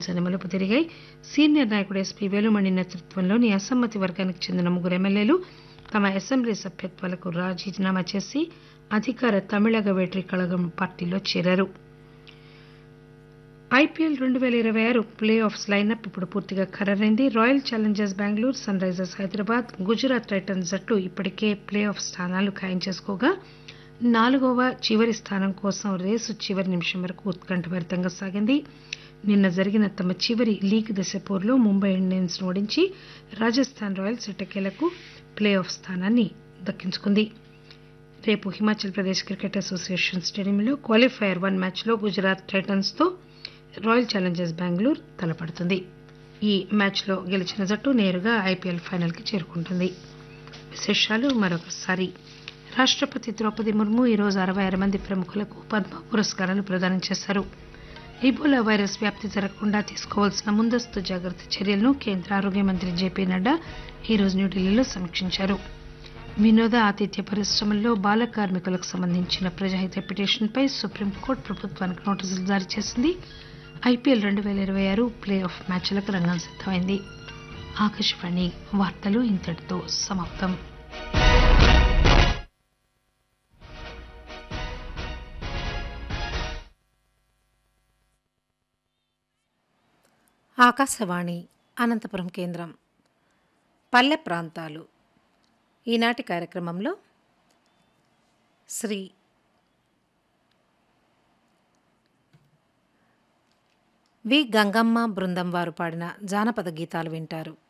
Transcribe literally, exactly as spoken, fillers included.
ఆలోచనలు మలుపు తిరిగాయి. సీనియర్ నాయకుడు ఎస్పీ వేలుమణి నేతృత్వంలోని అసమ్మతి వర్గానికి చెందిన ముగ్గురు ఎమ్మెల్యేలు తమ అసెంబ్లీ సభ్యత్వాలకు రాజీనామా చేసి అధికార తమిళగ వేట్రి కళగం పార్టీలో చేరారు. ఐపీఎల్ రెండు పేల ఇరవై ఆరు ప్లే ఆఫ్స్ లైనప్ ఇప్పుడు పూర్తిగా ఖరారైంది. Royal Challengers Bengaluru, sun Risers Hyderabad, Gujarat Titans జట్లు ఇప్పటికే ప్లే ఆఫ్ స్థానాలు ఖాయం చేసుకోగా నాలుగవ చివరి స్థానం కోసం రేసు చివరి నిమిషం వరకు ఉత్కంఠభరితంగా సాగింది. నిన్న జరిగిన తమ చివరి లీగ్ దశ పోరులో ముంబై ఇండియన్స్ ను ఓడించి రాజస్థాన్ రాయల్స్ ఎట్టకేలకు ప్లే ఆఫ్ స్థానాన్ని దక్కించుకుంది. రేపు హిమాచల్ ప్రదేశ్ క్రికెట్ అసోసియేషన్ స్టేడియంలో క్వాలిఫైయర్ వన్ మ్యాచ్లో గుజరాత్ టైటన్స్ తో రాయల్ ఛాలెంజర్స్ బెంగళూరు తలపడుతుంది. ఈ మ్యాచ్లో గెలిచిన జట్టు నేరుగా ఐపీఎల్ ఫైనల్ కి చేరుకుంటుంది. విశేషాలు మరొకసారి. రాష్టపతి ద్రౌపది ముర్ము ఈరోజు అరవై ఆరు మంది ప్రముఖులకు పద్మ పురస్కారాలు ప్రదానం చేశారు. ఇబోలా వైరస్ వ్యాప్తి జరగకుండా తీసుకోవాల్సిన ముందస్తు జాగ్రత్త చర్యలను కేంద్ర ఆరోగ్య మంత్రి జేపీ నడ్డా ఈరోజు న్యూఢిల్లీలో సమీక్షించారు. వినోద ఆతిథ్య పరిశ్రమల్లో బాల కార్మికులకు సంబంధించిన ప్రజాహిత పిటిషన్పై సుప్రీంకోర్టు ప్రభుత్వానికి నోటీసులు జారీ చేసింది. ఐపీఎల్ రెండు పేల ఇరవై ఆరు ప్లే ఆఫ్ మ్యాచ్లకు రంగం సిద్దమైంది. ఆకాశవాణి వార్తలు ఇంతటితో సమాప్తం. ఆకాశవాణి అనంతపురం కేంద్రం. పల్లె ప్రాంతాలు ఈనాటి కార్యక్రమంలో శ్రీ వి గంగమ్మ బృందం వారు పాడిన జానపద గీతాలు వింటారు.